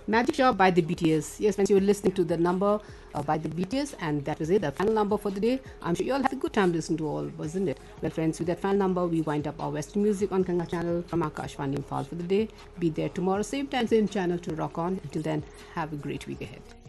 Magic Shop by the BTS. Yes, when you were listening to the number by the BTS, and that was it, the final number for the day. I'm sure you all had a good time listening to all, wasn't it? Well, friends, with that final number, we wind up our Western music on Kanga channel from Akashvani Imphal for the day. Be there tomorrow, same time, same channel to rock on. Until then, have a great week ahead.